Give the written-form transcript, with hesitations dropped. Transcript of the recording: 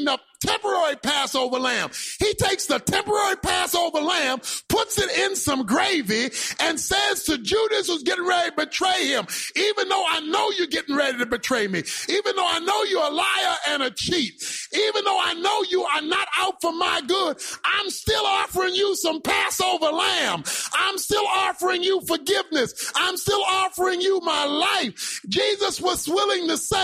the temporary Passover lamb. He takes the temporary Passover lamb, puts it in some gravy, and says to Judas, who's getting ready to betray him, even though I know you're getting ready to betray me, even though I know you're a liar and a cheat, even though I know you are not out for my good, I'm still offering you some Passover lamb. I'm still offering you forgiveness. I'm still offering you my life. Jesus was willing to say,